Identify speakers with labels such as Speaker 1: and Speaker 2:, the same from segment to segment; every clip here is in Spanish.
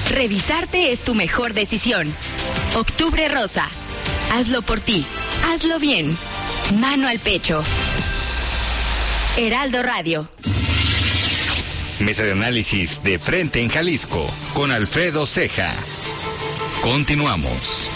Speaker 1: Revisarte es tu mejor decisión. Octubre Rosa. Hazlo por ti. Hazlo bien. Mano al pecho. Heraldo Radio.
Speaker 2: Mesa de análisis de Frente en Jalisco con Alfredo Ceja. Continuamos.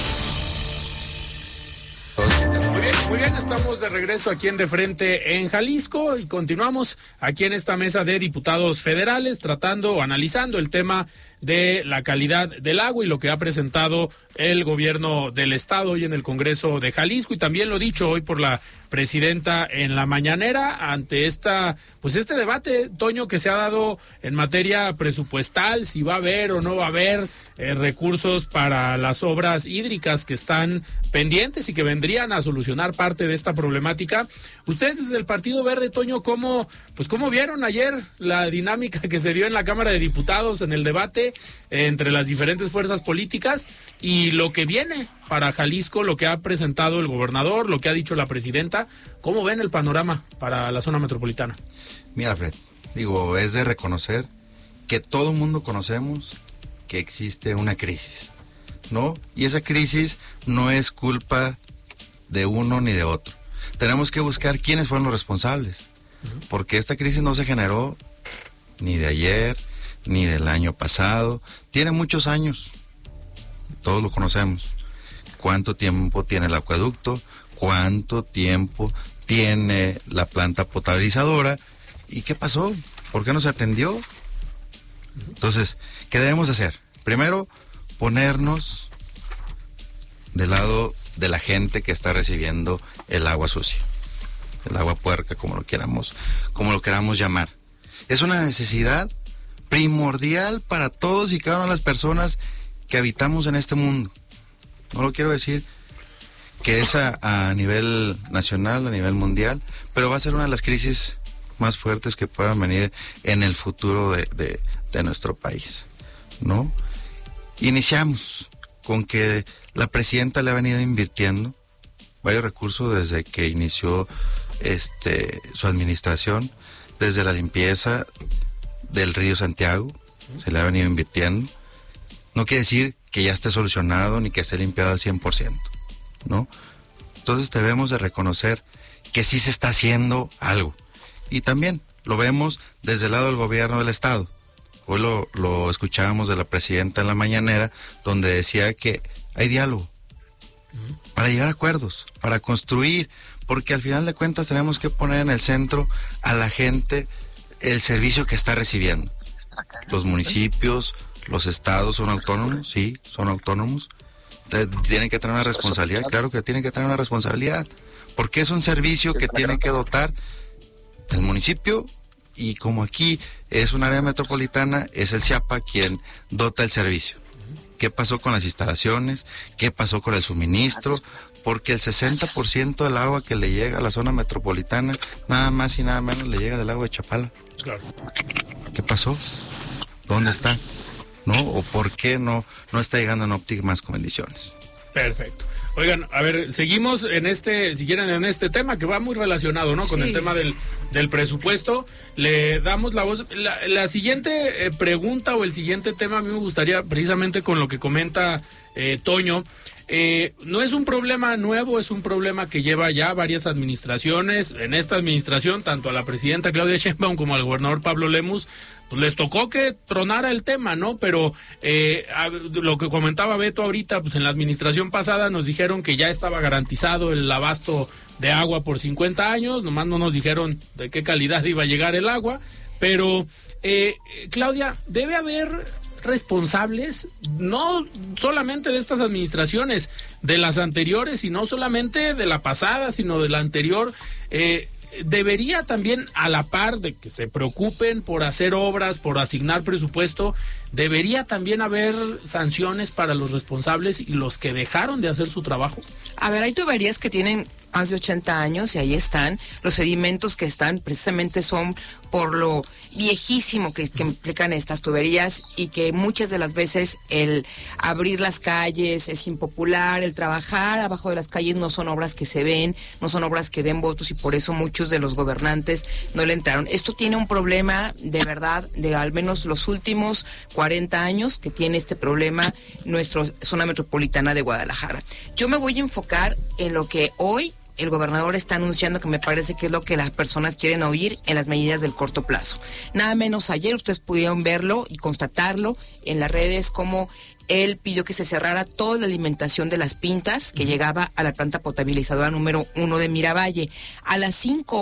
Speaker 3: Muy bien, estamos de regreso aquí en De Frente en Jalisco y continuamos aquí en esta mesa de diputados federales tratando o analizando el tema de la calidad del agua y lo que ha presentado el gobierno del estado hoy en el Congreso de Jalisco, y también lo dicho hoy por la presidenta en la mañanera ante este debate, Toño, que se ha dado en materia presupuestal, si va a haber o no va a haber recursos para las obras hídricas que están pendientes y que vendrían a solucionar parte de esta problemática. Ustedes desde el Partido Verde, Toño, ¿cómo vieron ayer la dinámica que se dio en la Cámara de Diputados en el debate entre las diferentes fuerzas políticas y lo que viene para Jalisco, lo que ha presentado el gobernador, lo que ha dicho la presidenta? ¿Cómo ven el panorama para la zona metropolitana?
Speaker 4: Mira, Fred, es de reconocer que todo el mundo conocemos que existe una crisis, ¿no? Y esa crisis no es culpa de uno ni de otro. Tenemos que buscar quiénes fueron los responsables, porque esta crisis no se generó ni de ayer, ni del año pasado, tiene muchos años, todos lo conocemos. ¿Cuánto tiempo tiene el acueducto? ¿Cuánto tiempo tiene la planta potabilizadora? ¿Y qué pasó? ¿Por qué no se atendió? Entonces, ¿qué debemos hacer? Primero, ponernos del lado de la gente que está recibiendo el agua sucia, el agua puerca, como lo queramos llamar. Es una necesidad primordial para todos y cada una de las personas que habitamos en este mundo. No lo quiero decir que es a nivel nacional, a nivel mundial, pero va a ser una de las crisis más fuertes que puedan venir en el futuro de nuestro país, ¿no? Iniciamos con que la presidenta le ha venido invirtiendo varios recursos desde que inició su administración, desde la limpieza del río Santiago, se le ha venido invirtiendo. No quiere decir que ya esté solucionado ni que esté limpiado al 100%, ¿no? Entonces debemos de reconocer que sí se está haciendo algo. Y también lo vemos desde el lado del gobierno del estado. Hoy lo escuchábamos de la presidenta en la mañanera, donde decía que hay diálogo para llegar a acuerdos, para construir, porque al final de cuentas tenemos que poner en el centro a la gente el servicio que está recibiendo. Los municipios, los estados son autónomos, sí, son autónomos. Tienen que tener una responsabilidad, claro que tienen que tener una responsabilidad, porque es un servicio que tiene que dotar el municipio, y como aquí es un área metropolitana, es el CIAPA quien dota el servicio. ¿Qué pasó con las instalaciones? ¿Qué pasó con el suministro? Porque el 60% del agua que le llega a la zona metropolitana, nada más y nada menos le llega del agua de Chapala.
Speaker 3: Claro.
Speaker 4: ¿Qué pasó? ¿Dónde está? ¿No? ¿O por qué no está llegando en óptimas condiciones?
Speaker 3: Perfecto. Oigan, a ver, seguimos si quieren, en este tema que va muy relacionado, ¿no? Sí. Con el tema del presupuesto. Le damos la voz. La siguiente pregunta o el siguiente tema, a mí me gustaría, precisamente con lo que comenta Toño, no es un problema nuevo, es un problema que lleva ya varias administraciones. En esta administración, tanto a la presidenta Claudia Sheinbaum como al gobernador Pablo Lemus, pues les tocó que tronara el tema, ¿no? Pero lo que comentaba Beto ahorita, pues en la administración pasada nos dijeron que ya estaba garantizado el abasto de agua por 50 años, nomás no nos dijeron de qué calidad iba a llegar el agua, pero Claudia, debe haber responsables, no solamente de estas administraciones, de las anteriores, y no solamente de la pasada, sino de la anterior. Debería también, a la par de que se preocupen por hacer obras, por asignar presupuesto, debería también haber sanciones para los responsables y los que dejaron de hacer su trabajo.
Speaker 5: A ver, hay tuberías que tienen más de 80 años y ahí están. Los sedimentos que están precisamente son por lo viejísimo que implican estas tuberías y que muchas de las veces el abrir las calles es impopular, el trabajar abajo de las calles no son obras que se ven, no son obras que den votos y por eso muchos de los gobernantes no le entraron. Esto tiene un problema de verdad de al menos los últimos 40 años que tiene este problema nuestra zona metropolitana de Guadalajara. Yo me voy a enfocar en lo que hoy el gobernador está anunciando, que me parece que es lo que las personas quieren oír en las medidas del corto plazo. Nada menos ayer ustedes pudieron verlo y constatarlo en las redes como él pidió que se cerrara toda la alimentación de las pintas que llegaba a la planta potabilizadora número 1 de Miravalle. A las 5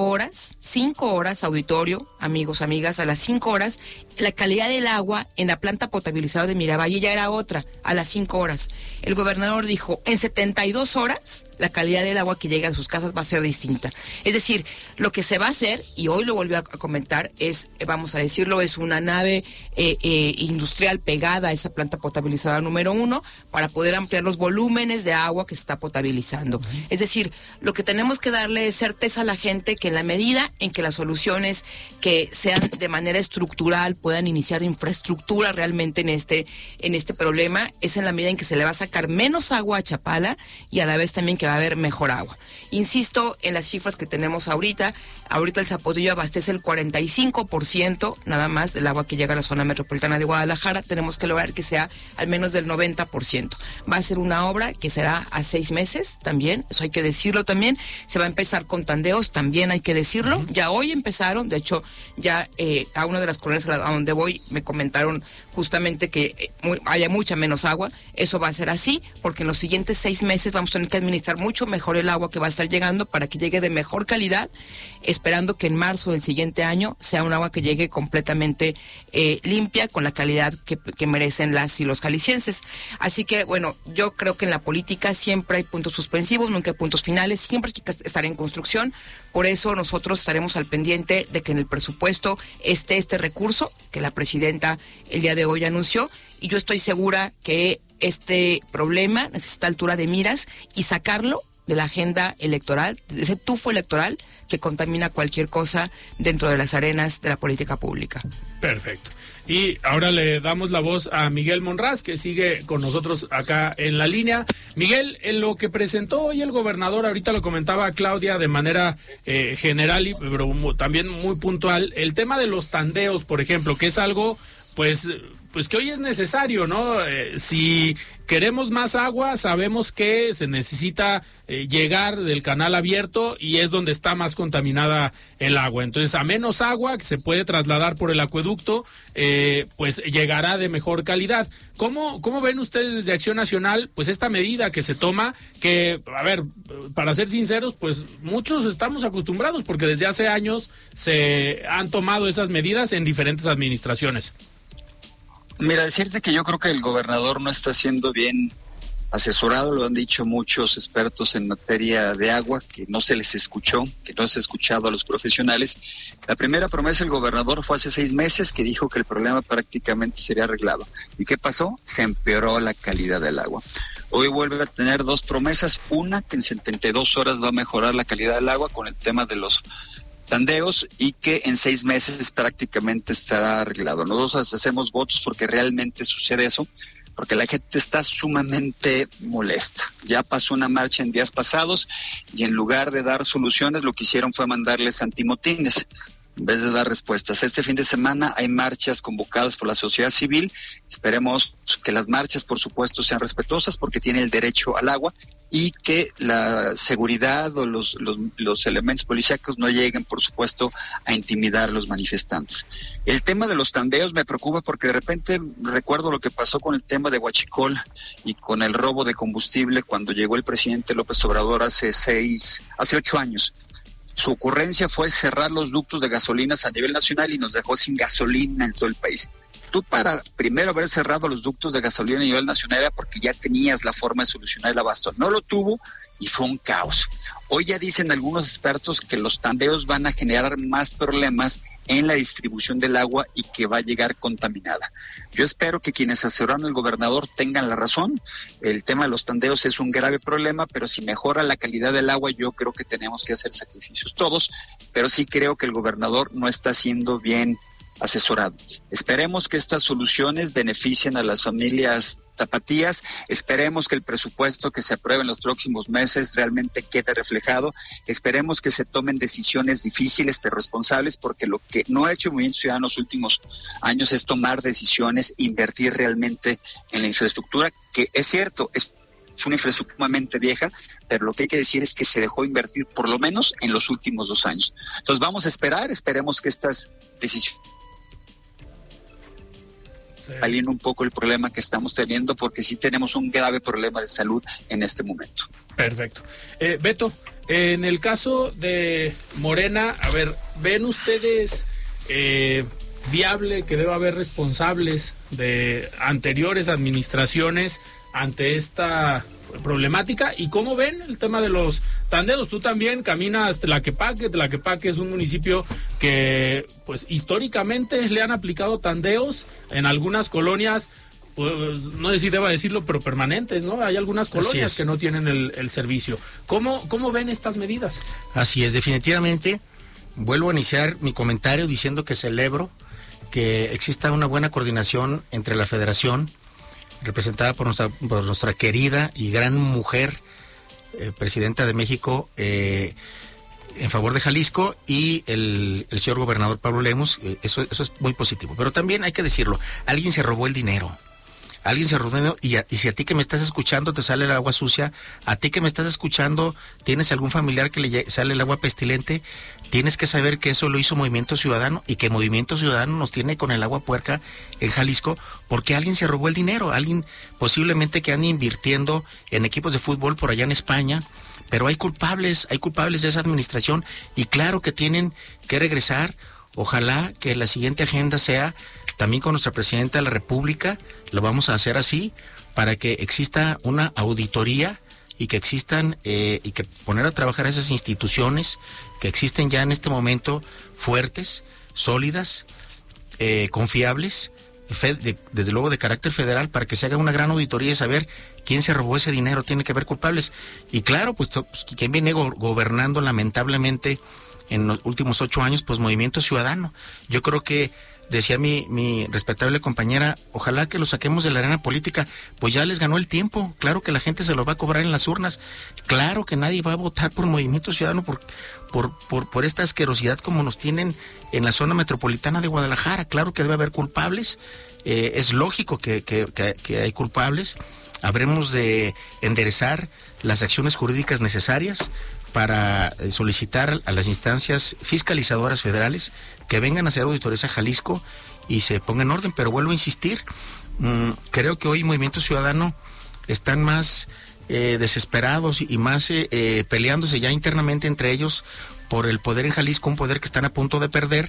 Speaker 5: horas, auditorio, amigos, amigas, a las 5 horas, la calidad del agua en la planta potabilizadora de Miravalle ya era otra, a las 5 horas. El gobernador dijo, en 72 horas, la calidad del agua que llega a sus casas va a ser distinta. Es decir, lo que se va a hacer, y hoy lo volvió a comentar, es, vamos a decirlo, es una nave industrial pegada a esa planta potabilizadora número 1 para poder ampliar los volúmenes de agua que se está potabilizando. Es decir, lo que tenemos que darle es certeza a la gente que en la medida en que las soluciones que sean de manera estructural puedan iniciar infraestructura realmente en este problema, es en la medida en que se le va a sacar menos agua a Chapala y a la vez también que va a haber mejor agua. Insisto en las cifras que tenemos ahorita el Zapotillo abastece el 45% nada más del agua que llega a la zona metropolitana de Guadalajara. Tenemos que lograr que sea al menos del 90%. Va a ser una obra que será a 6 meses también, eso hay que decirlo también. Se va a empezar con tandeos, también hay que decirlo. Ya hoy empezaron, de hecho, ya a una de las colonias a donde voy me comentaron justamente que haya mucha menos agua. Eso va a ser así, porque en los siguientes 6 meses vamos a tener que administrar mucho mejor el agua que va a estar llegando para que llegue de mejor calidad, esperando que en marzo del siguiente año sea un agua que llegue completamente limpia, con la calidad que merecen las y los jaliscienses. Así que, bueno, yo creo que en la política siempre hay puntos suspensivos, nunca hay puntos finales, siempre hay que estar en construcción. Por eso nosotros estaremos al pendiente de que en el presupuesto esté este recurso que la presidenta el día de hoy anunció, y yo estoy segura que este problema necesita altura de miras y sacarlo de la agenda electoral, de ese tufo electoral que contamina cualquier cosa dentro de las arenas de la política pública.
Speaker 3: Perfecto. Y ahora le damos la voz a Miguel Monraz, que sigue con nosotros acá en la línea. Miguel, en lo que presentó hoy el gobernador, ahorita lo comentaba Claudia de manera general, pero también muy puntual, el tema de los tandeos, por ejemplo, que es algo, pues que hoy es necesario, ¿no? Si queremos más agua, sabemos que se necesita llegar del canal abierto y es donde está más contaminada el agua. Entonces, a menos agua que se puede trasladar por el acueducto, pues llegará de mejor calidad. ¿Cómo ven ustedes desde Acción Nacional, pues esta medida que se toma, que, a ver, para ser sinceros, pues muchos estamos acostumbrados porque desde hace años se han tomado esas medidas en diferentes administraciones?
Speaker 6: Mira, decirte que yo creo que el gobernador no está siendo bien asesorado, lo han dicho muchos expertos en materia de agua, que no se les escuchó, que no se ha escuchado a los profesionales. La primera promesa del gobernador fue hace 6 meses, que dijo que el problema prácticamente sería arreglado. ¿Y qué pasó? Se empeoró la calidad del agua. Hoy vuelve a tener 2 promesas, una que en 72 horas va a mejorar la calidad del agua con el tema de los tandeos y que en 6 meses prácticamente estará arreglado. Nosotros hacemos votos porque realmente sucede eso, porque la gente está sumamente molesta. Ya pasó una marcha en días pasados y en lugar de dar soluciones lo que hicieron fue mandarles antimotines en vez de dar respuestas. Este fin de semana hay marchas convocadas por la sociedad civil. Esperemos que las marchas, por supuesto, sean respetuosas porque tienen el derecho al agua y que la seguridad o los elementos policíacos no lleguen, por supuesto, a intimidar a los manifestantes. El tema de los tandeos me preocupa porque de repente recuerdo lo que pasó con el tema de Huachicol y con el robo de combustible cuando llegó el presidente López Obrador hace 8 años. Su ocurrencia fue cerrar los ductos de gasolinas a nivel nacional y nos dejó sin gasolina en todo el país. Tú, para primero haber cerrado los ductos de gasolina a nivel nacional, era porque ya tenías la forma de solucionar el abasto. No lo tuvo y fue un caos. Hoy ya dicen algunos expertos que los tandeos van a generar más problemas en la distribución del agua y que va a llegar contaminada. Yo espero que quienes asesoraron al gobernador tengan la razón. El tema de los tandeos es un grave problema, pero si mejora la calidad del agua, yo creo que tenemos que hacer sacrificios todos, pero sí creo que el gobernador no está haciendo bien asesorado. Esperemos que estas soluciones beneficien a las familias tapatías, esperemos que el presupuesto que se apruebe en los próximos meses realmente quede reflejado, esperemos que se tomen decisiones difíciles pero responsables, porque lo que no ha hecho el Movimiento Ciudadano en los últimos años es tomar decisiones, invertir realmente en la infraestructura, que es cierto, es una infraestructura sumamente vieja, pero lo que hay que decir es que se dejó invertir por lo menos en los últimos 2 años. Entonces vamos a esperar, esperemos que estas decisiones alivien un poco el problema que estamos teniendo, porque sí tenemos un grave problema de salud en este momento.
Speaker 3: Perfecto. Beto, en el caso de Morena, a ver, ¿ven ustedes viable que deba haber responsables de anteriores administraciones ante esta problemática? ¿Y cómo ven el tema de los tandeos? Tú también caminas Tlaquepaque. Tlaquepaque es un municipio que pues históricamente le han aplicado tandeos en algunas colonias, pues, no sé si deba decirlo, pero permanentes, ¿no? Hay algunas colonias que no tienen el servicio. ¿Cómo ven estas medidas?
Speaker 7: Así es, definitivamente. Vuelvo a iniciar mi comentario diciendo que celebro que exista una buena coordinación entre la Federación, representada por nuestra querida y gran mujer, presidenta de México, en favor de Jalisco, y el señor gobernador Pablo Lemus. Eso es muy positivo. Pero también hay que decirlo, alguien se robó el dinero. Alguien se robó, y si a ti que me estás escuchando te sale el agua sucia, a ti que me estás escuchando tienes algún familiar que le sale el agua pestilente, tienes que saber que eso lo hizo Movimiento Ciudadano, y que Movimiento Ciudadano nos tiene con el agua puerca en Jalisco, porque alguien se robó el dinero, alguien posiblemente que ande invirtiendo en equipos de fútbol por allá en España, pero hay culpables de esa administración, y claro que tienen que regresar. Ojalá que la siguiente agenda sea también con nuestra presidenta de la República, lo vamos a hacer así, para que exista una auditoría y que existan, y que poner a trabajar a esas instituciones que existen ya en este momento, fuertes, sólidas, confiables, desde luego de carácter federal, para que se haga una gran auditoría y saber quién se robó ese dinero. Tiene que haber culpables. Y claro, pues quien viene gobernando lamentablemente en los últimos 8 años, pues Movimiento Ciudadano. Yo creo que, decía mi respetable compañera, ojalá que lo saquemos de la arena política. Pues ya les ganó el tiempo. Claro que la gente se lo va a cobrar en las urnas. Claro que nadie va a votar por Movimiento Ciudadano por esta asquerosidad como nos tienen en la zona metropolitana de Guadalajara. Claro que debe haber culpables. Es lógico que hay culpables. Habremos de enderezar las acciones jurídicas necesarias para solicitar a las instancias fiscalizadoras federales que vengan a hacer auditorías a Jalisco y se ponga en orden. Pero vuelvo a insistir, creo que hoy Movimiento Ciudadano están más desesperados y más peleándose ya internamente entre ellos por el poder en Jalisco, un poder que están a punto de perder,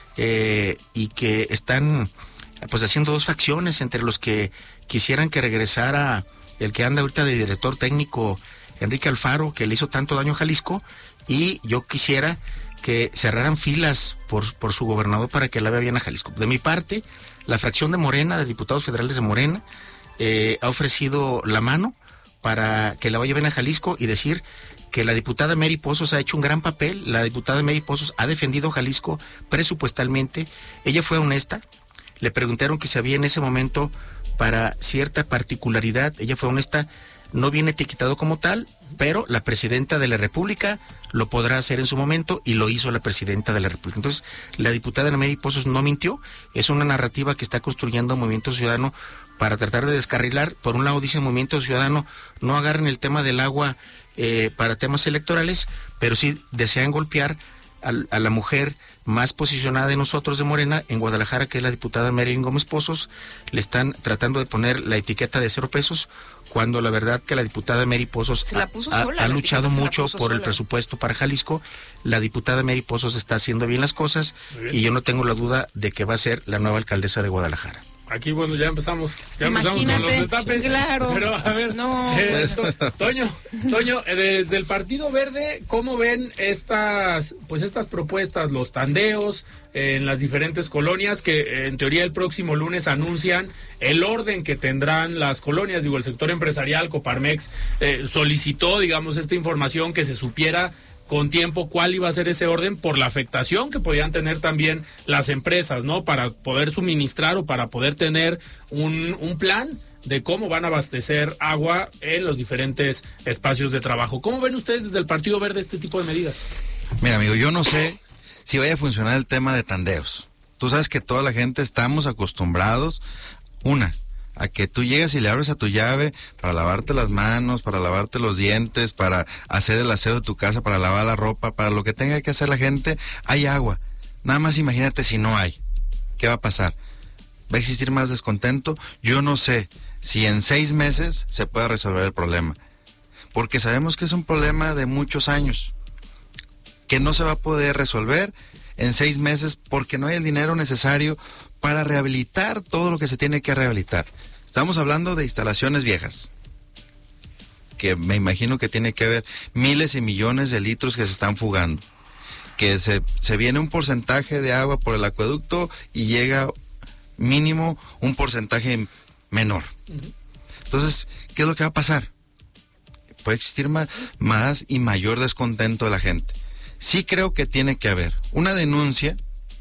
Speaker 7: y que están pues haciendo 2 facciones, entre los que quisieran que regresara el que anda ahorita de director técnico, Enrique Alfaro, que le hizo tanto daño a Jalisco, y yo quisiera que cerraran filas por su gobernador para que la vea bien a Jalisco. De mi parte, la fracción de Morena, de diputados federales de Morena, ha ofrecido la mano para que la vaya bien a Jalisco, y decir que la diputada Mary Pozos ha hecho un gran papel. La diputada Mary Pozos ha defendido Jalisco presupuestalmente. Ella fue honesta. Le preguntaron que si había en ese momento para cierta particularidad. Ella fue honesta. No viene etiquetado como tal, pero la presidenta de la República lo podrá hacer en su momento, y lo hizo la presidenta de la República. Entonces, la diputada Mary Pozos no mintió. Es una narrativa que está construyendo Movimiento Ciudadano para tratar de descarrilar. Por un lado dice Movimiento Ciudadano, no agarren el tema del agua para temas electorales, pero sí desean golpear a la mujer más posicionada de nosotros de Morena en Guadalajara, que es la diputada Marilyn Gómez Pozos. Le están tratando de poner la etiqueta de 0 pesos, cuando la verdad que la diputada Mary Pozos ha luchado mucho por el presupuesto para Jalisco. La diputada Mary Pozos está haciendo bien las cosas, y yo no tengo la duda de que va a ser la nueva alcaldesa de Guadalajara.
Speaker 3: Aquí, bueno, ya empezamos con los destapes.
Speaker 5: Claro.
Speaker 3: Pero, a ver,
Speaker 5: no.
Speaker 3: Toño, desde el Partido Verde, ¿cómo ven estas propuestas, los tandeos en las diferentes colonias que en teoría el próximo lunes anuncian el orden que tendrán las colonias? Digo, el sector empresarial, Coparmex, solicitó, digamos, esta información, que se supiera con tiempo cuál iba a ser ese orden por la afectación que podían tener también las empresas, ¿no? Para poder suministrar o para poder tener un plan de cómo van a abastecer agua en los diferentes espacios de trabajo. ¿Cómo ven ustedes desde el Partido Verde este tipo de medidas?
Speaker 4: Mira, amigo, yo no sé si vaya a funcionar el tema de tandeos. Tú sabes que toda la gente estamos acostumbrados, a que tú llegas y le abres a tu llave para lavarte las manos, para lavarte los dientes, para hacer el aseo de tu casa, para lavar la ropa, para lo que tenga que hacer la gente, hay agua. Nada más imagínate si no hay. ¿Qué va a pasar? ¿Va a existir más descontento? Yo no sé si en 6 meses se pueda resolver el problema. Porque sabemos que es un problema de muchos años, que no se va a poder resolver en 6 meses porque no hay el dinero necesario para rehabilitar todo lo que se tiene que rehabilitar. Estamos hablando de instalaciones viejas, que me imagino que tiene que haber miles y millones de litros que se están fugando, que se viene un porcentaje de agua por el acueducto y llega mínimo un porcentaje menor. Entonces, ¿qué es lo que va a pasar? Puede existir más y mayor descontento de la gente. Sí creo que tiene que haber una denuncia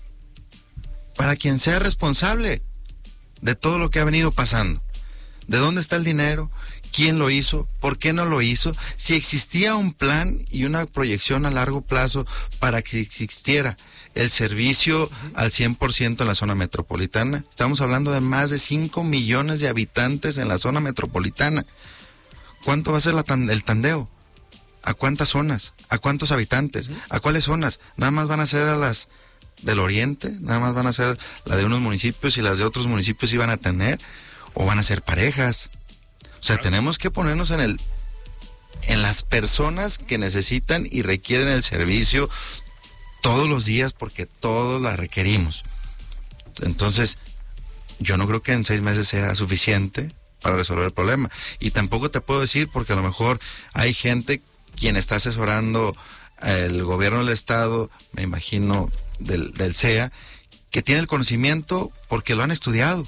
Speaker 4: para quien sea responsable de todo lo que ha venido pasando. ¿De dónde está el dinero? ¿Quién lo hizo? ¿Por qué no lo hizo? Si existía un plan y una proyección a largo plazo para que existiera el servicio al 100% en la zona metropolitana. Estamos hablando de más de 5 millones de habitantes en la zona metropolitana. ¿Cuánto va a ser el tandeo? ¿A cuántas zonas? ¿A cuántos habitantes? ¿A cuáles zonas? Nada más van a ser a las del oriente, nada más van a ser la de unos municipios y las de otros municipios iban a tener, o van a ser parejas. O sea, tenemos que ponernos en las personas que necesitan y requieren el servicio todos los días porque todos la requerimos. Entonces, yo no creo que en 6 meses sea suficiente para resolver el problema. Y tampoco te puedo decir porque a lo mejor hay gente quien está asesorando el gobierno del estado, me imagino del CEA, que tiene el conocimiento porque lo han estudiado.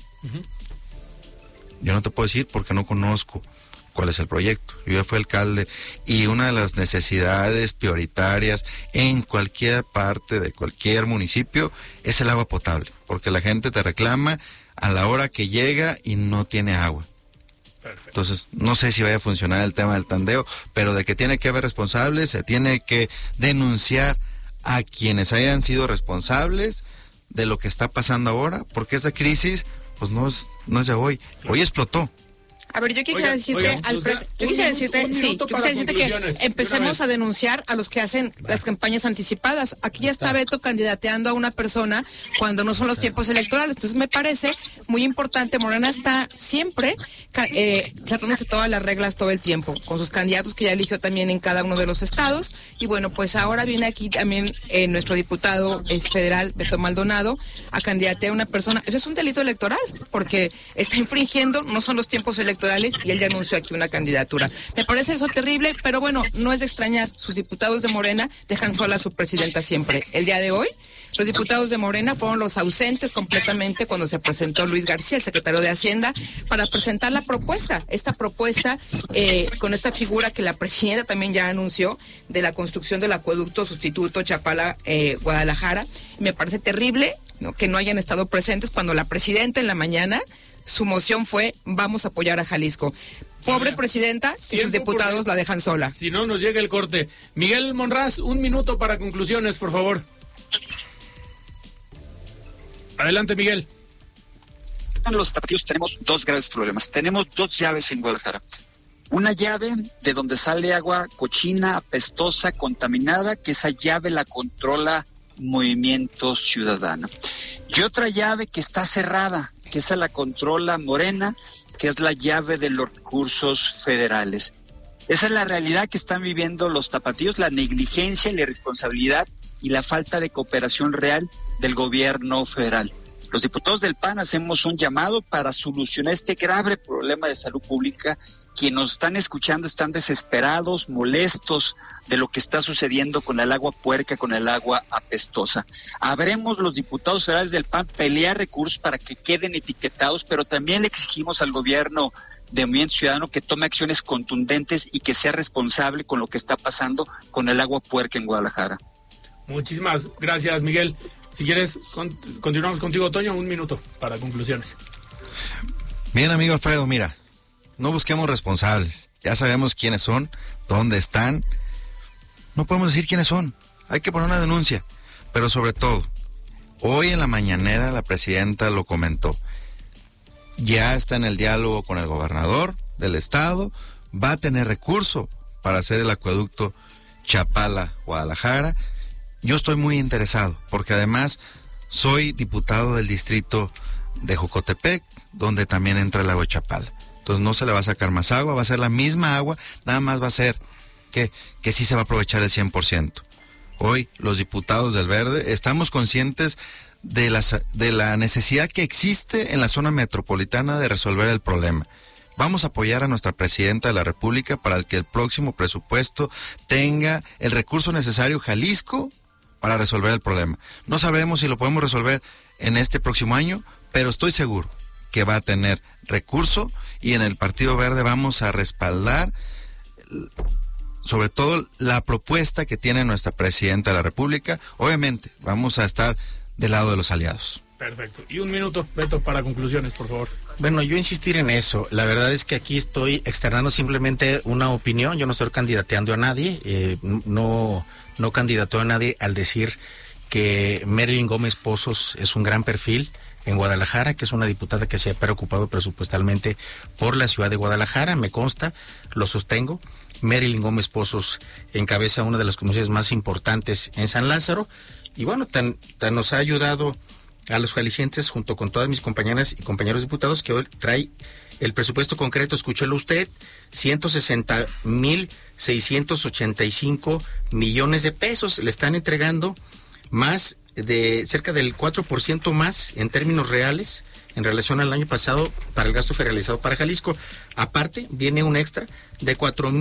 Speaker 4: Yo no te puedo decir porque no conozco cuál es el proyecto. Yo ya fui alcalde y una de las necesidades prioritarias en cualquier parte de cualquier municipio es el agua potable, porque la gente te reclama a la hora que llega y no tiene agua. Perfecto. Entonces, no sé si vaya a funcionar el tema del tandeo, pero de que tiene que haber responsables, se tiene que denunciar a quienes hayan sido responsables de lo que está pasando ahora, porque esa crisis pues no es de hoy. Hoy explotó.
Speaker 5: A ver, yo quisiera decirte, Alfred, yo quisiera decirte que empecemos a denunciar a los que hacen las campañas anticipadas. Aquí ya está Beto candidateando a una persona cuando no son los tiempos electorales. Entonces me parece muy importante. Morena está siempre tratándose todas las reglas todo el tiempo, con sus candidatos que ya eligió también en cada uno de los estados. Y bueno, pues ahora viene aquí también nuestro diputado federal, Beto Maldonado, a candidatear a una persona. Eso es un delito electoral, porque está infringiendo, no son los tiempos electorales, y él ya anunció aquí una candidatura. Me parece eso terrible, pero bueno, no es de extrañar. Sus diputados de Morena dejan sola a su presidenta siempre. El día de hoy, los diputados de Morena fueron los ausentes completamente cuando se presentó Luis García, el secretario de Hacienda, para presentar la propuesta. Esta propuesta con esta figura que la presidenta también ya anunció de la construcción del acueducto sustituto Chapala-Guadalajara. Me parece terrible, ¿no?, que no hayan estado presentes cuando la presidenta en la mañana su moción fue: vamos a apoyar a Jalisco. Pobre presidenta, y sus diputados la dejan sola.
Speaker 3: Si no, nos llega el corte. Miguel Monraz, 1 minuto para conclusiones, por favor. Adelante, Miguel.
Speaker 6: En los tapatíos tenemos 2 graves problemas. Tenemos 2 llaves en Guadalajara. Una llave de donde sale agua cochina, apestosa, contaminada, que esa llave la controla Movimiento Ciudadano. Y otra llave que está cerrada, que esa la controla Morena, que es la llave de los recursos federales. Esa es la realidad que están viviendo los tapatíos, la negligencia y la irresponsabilidad y la falta de cooperación real del gobierno federal. Los diputados del PAN hacemos un llamado para solucionar este grave problema de salud pública. Quienes nos están escuchando están desesperados, molestos de lo que está sucediendo con el agua puerca, con el agua apestosa. Habremos los diputados federales del PAN pelear recursos para que queden etiquetados, pero también le exigimos al gobierno de Movimiento Ciudadano que tome acciones contundentes y que sea responsable con lo que está pasando con el agua puerca en Guadalajara.
Speaker 3: Muchísimas gracias, Miguel. Si quieres, continuamos contigo, Toño, 1 minuto para conclusiones.
Speaker 4: Bien, amigo Alfredo, mira, no busquemos responsables. Ya sabemos quiénes son, dónde están. No podemos decir quiénes son. Hay que poner una denuncia. Pero sobre todo, hoy en la mañanera la presidenta lo comentó. Ya está en el diálogo con el gobernador del estado. Va a tener recurso para hacer el acueducto Chapala-Guadalajara. Yo estoy muy interesado, porque además soy diputado del distrito de Jocotepec, donde también entra el agua de Chapala. Entonces no se le va a sacar más agua, va a ser la misma agua, nada más va a ser que sí se va a aprovechar el 100%. Hoy los diputados del Verde estamos conscientes de la necesidad que existe en la zona metropolitana de resolver el problema. Vamos a apoyar a nuestra presidenta de la República para que el próximo presupuesto tenga el recurso necesario Jalisco para resolver el problema. No sabemos si lo podemos resolver en este próximo año, pero estoy seguro que va a tener recurso, y en el Partido Verde vamos a respaldar sobre todo la propuesta que tiene nuestra presidenta de la República. Obviamente vamos a estar del lado de los aliados.
Speaker 3: Perfecto. Y 1 minuto, Beto, para conclusiones, por favor.
Speaker 7: Bueno, yo insistir en eso. La verdad es que aquí estoy externando simplemente una opinión. Yo no estoy candidateando a nadie. No candidato a nadie al decir que Marilyn Gómez Pozos es un gran perfil en Guadalajara, que es una diputada que se ha preocupado presupuestalmente por la ciudad de Guadalajara. Me consta, lo sostengo. Marilyn Gómez Pozos encabeza una de las comisiones más importantes en San Lázaro. Y bueno, tan nos ha ayudado a los jaliscienses, junto con todas mis compañeras y compañeros diputados, que hoy trae el presupuesto concreto, escúchelo usted, 160,685 millones de pesos. Le están entregando más de cerca del 4% más en términos reales en relación al año pasado para el gasto federalizado para Jalisco. Aparte, viene un extra de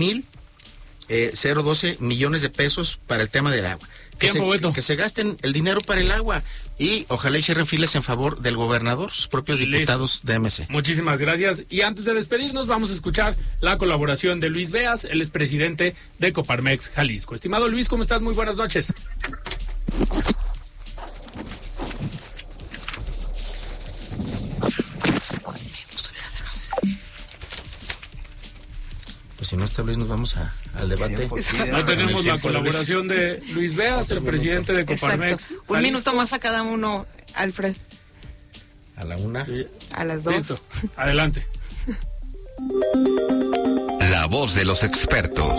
Speaker 7: 4,012 millones de pesos para el tema del agua. Que se gasten el dinero para el agua y ojalá y cierren filas en favor del gobernador, sus propios diputados de MC.
Speaker 3: Muchísimas gracias. Y antes de despedirnos, vamos a escuchar la colaboración de Luis Beas, él es presidente de Coparmex Jalisco. Estimado Luis, ¿cómo estás? Muy buenas noches.
Speaker 7: Pues si no está Luis, nos vamos al debate.
Speaker 3: No tenemos la colaboración de Luis Beas, el presidente de Coparmex.
Speaker 5: Exacto. Un minuto más a cada uno, Alfred.
Speaker 7: A la 1.
Speaker 5: A las 2.
Speaker 3: Listo. Adelante.
Speaker 2: La voz de los expertos.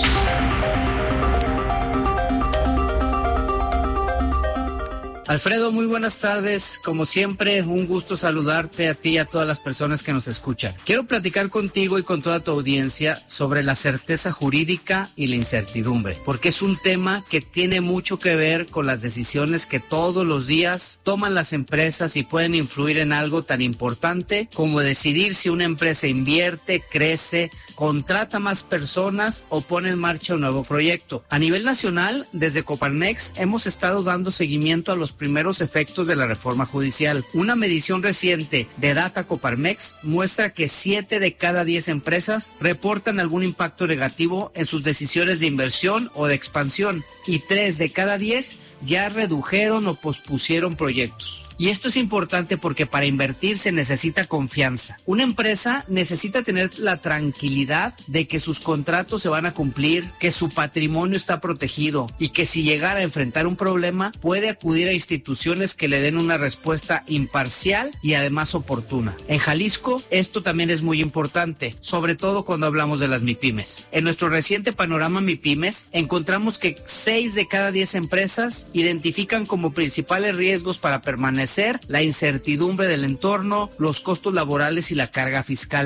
Speaker 8: Alfredo, muy buenas tardes. Como siempre, un gusto saludarte a ti y a todas las personas que nos escuchan. Quiero platicar contigo y con toda tu audiencia sobre la certeza jurídica y la incertidumbre, porque es un tema que tiene mucho que ver con las decisiones que todos los días toman las empresas y pueden influir en algo tan importante como decidir si una empresa invierte, crece, contrata más personas o pone en marcha un nuevo proyecto. A nivel nacional, desde Coparmex hemos estado dando seguimiento a los primeros efectos de la reforma judicial. Una medición reciente de Data Coparmex muestra que 7 de cada 10 empresas reportan algún impacto negativo en sus decisiones de inversión o de expansión, y 3 de cada 10 ya redujeron o pospusieron proyectos. Y esto es importante porque para invertir se necesita confianza. Una empresa necesita tener la tranquilidad de que sus contratos se van a cumplir, que su patrimonio está protegido y que si llegara a enfrentar un problema puede acudir a instituciones que le den una respuesta imparcial y además oportuna. En Jalisco esto también es muy importante, sobre todo cuando hablamos de las MIPYMES. En nuestro reciente panorama MIPYMES encontramos que 6 de cada 10 empresas identifican como principales riesgos para permanecer la incertidumbre del entorno, los costos laborales y la carga fiscal.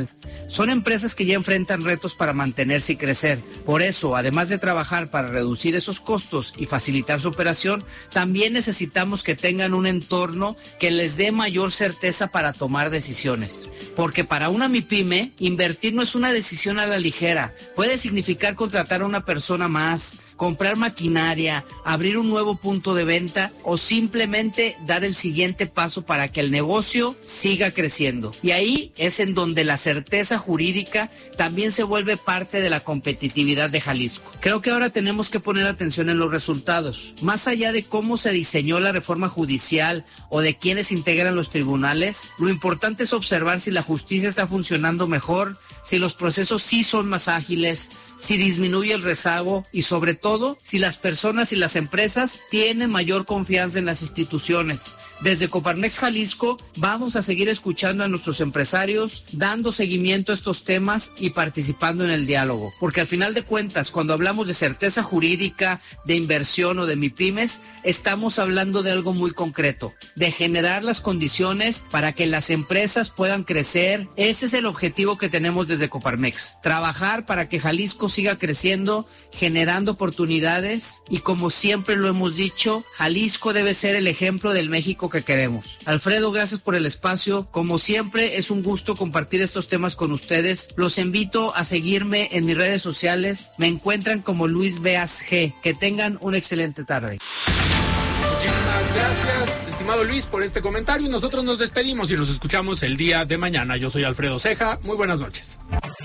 Speaker 8: son empresas que ya enfrentan retos para mantenerse y crecer. Por eso, además de trabajar para reducir esos costos y facilitar su operación, también necesitamos que tengan un entorno que les dé mayor certeza para tomar decisiones. Porque para una MIPYME, invertir no es una decisión a la ligera. Puede significar contratar a una persona más, comprar maquinaria, abrir un nuevo punto de venta o simplemente dar el siguiente paso para que el negocio siga creciendo. Y ahí es en donde la certeza jurídica también se vuelve parte de la competitividad de Jalisco. Creo que ahora tenemos que poner atención en los resultados. Más allá de cómo se diseñó la reforma judicial o de quiénes integran los tribunales, lo importante es observar si la justicia está funcionando mejor, si los procesos sí son más ágiles, si disminuye el rezago y sobre todo si las personas y las empresas tienen mayor confianza en las instituciones. Desde Coparmex Jalisco vamos a seguir escuchando a nuestros empresarios, dando seguimiento a estos temas y participando en el diálogo, porque al final de cuentas, cuando hablamos de certeza jurídica, de inversión o de MIPYMES, estamos hablando de algo muy concreto, de generar las condiciones para que las empresas puedan crecer. Ese es el objetivo que tenemos desde Coparmex, trabajar para que Jalisco siga creciendo, generando oportunidades y como siempre lo hemos dicho, Jalisco debe ser el ejemplo del México que queremos. Alfredo, gracias por el espacio. Como siempre, es un gusto compartir estos temas con ustedes. Los invito a seguirme en mis redes sociales. Me encuentran como Luis Beas G. Que tengan una excelente tarde.
Speaker 3: Muchísimas gracias, estimado Luis, por este comentario. Y nosotros nos despedimos y nos escuchamos el día de mañana. Yo soy Alfredo Ceja. Muy buenas noches.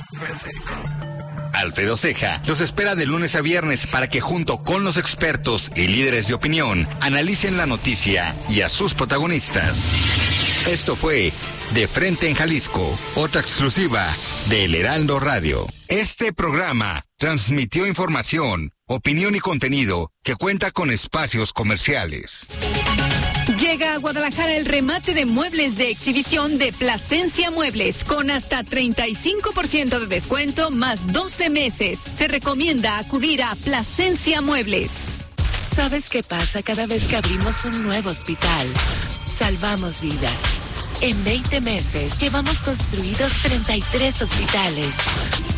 Speaker 2: Alfredo Ceja los espera de lunes a viernes para que junto con los expertos y líderes de opinión analicen la noticia y a sus protagonistas. Esto fue De Frente en Jalisco, otra exclusiva de El Heraldo Radio. Este programa transmitió información, opinión y contenido que cuenta con espacios comerciales.
Speaker 1: Llega a Guadalajara el remate de muebles de exhibición de Plasencia Muebles con hasta 35% de descuento más 12 meses. Se recomienda acudir a Plasencia Muebles.
Speaker 9: ¿Sabes qué pasa cada vez que abrimos un nuevo hospital? Salvamos vidas. En 20 meses llevamos construidos 33 hospitales.